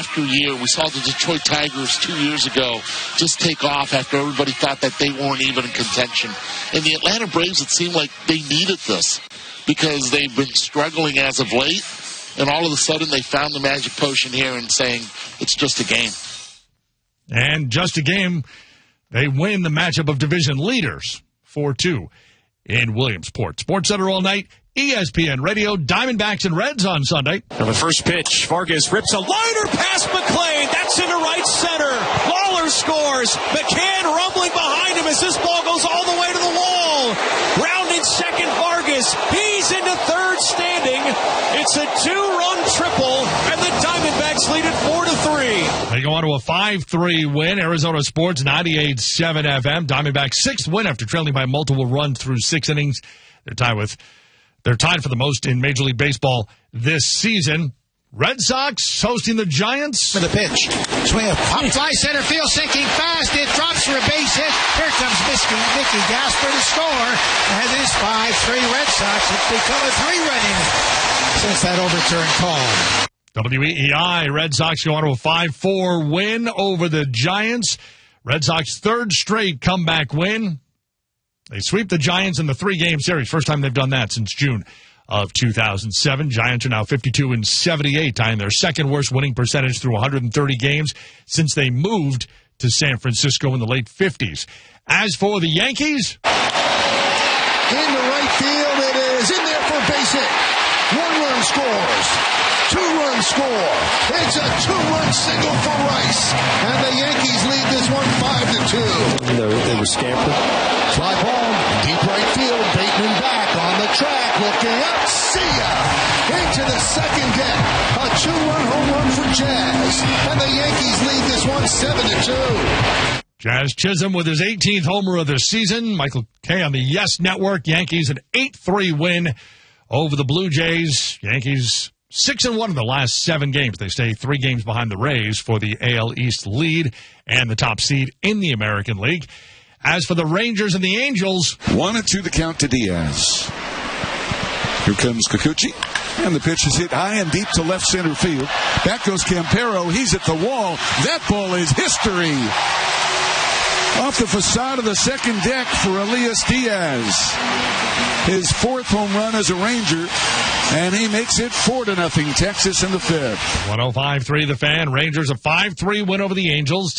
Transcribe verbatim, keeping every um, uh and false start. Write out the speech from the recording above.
after year. We saw the Detroit Tigers two years ago just take off after everybody thought that they weren't even in contention. And the Atlanta Braves, it seemed like they needed this because they've been struggling as of late. And all of a sudden, they found the magic potion here and saying, it's just a game. And just a game, they win the matchup of division leaders, four two in Williamsport. Sports Center all night, E S P N Radio, Diamondbacks and Reds on Sunday. On the first pitch, Vargas rips a liner past McClain. That's into right center. Lawler scores. McCann rumbling behind him as this ball goes all the way to the wall. Rounding second, Vargas. He's into third standing. It's a two-run triple, and the Diamondbacks lead it four to three. They go on to a five three win. Arizona Sports ninety-eight point seven F M. Diamondbacks sixth win after trailing by multiple runs through six innings. They're tied with They're tied for the most in Major League Baseball this season. Red Sox hosting the Giants. For the pitch. Swing of pop fly center field, sinking fast. It drops for a base hit. Here comes Mickey, Mickey Gasper to score. And it is five three Red Sox. It's become a three-run inning since that overturn call. W E E I, Red Sox go on to a five four win over the Giants. Red Sox third straight comeback win. They sweep the Giants in the three-game series. First time they've done that since June of two thousand seven. Giants are now fifty-two and seventy-eight, tying their second worst winning percentage through one hundred thirty games since they moved to San Francisco in the late fifties. As for the Yankees, in the right field, it is in there for a base hit. One run scores. Two-run score. It's a two-run single for Rice. And the Yankees lead this one five to two. They were, they were scampered. Fly ball, deep right field. Bateman back on the track, looking up. See ya! Into the second deck. A two-run home run for Jazz. And the Yankees lead this one seven to two. Jazz Chisholm with his eighteenth homer of the season. Michael Kay on the Yes Network. Yankees an eight three win over the Blue Jays. Yankees six and one in the last seven games. They stay three games behind the Rays for the A L East lead and the top seed in the American League. As for the Rangers and the Angels, one and two the count to Diaz. Here comes Kikuchi, and the pitch is hit high and deep to left center field. Back goes Campero. He's at the wall. That ball is history. Off the facade of the second deck for Elias Diaz. His fourth home run as a Ranger, and he makes it four to nothing Texas in the fifth. one oh five point three The Fan. Rangers a five three win over the Angels.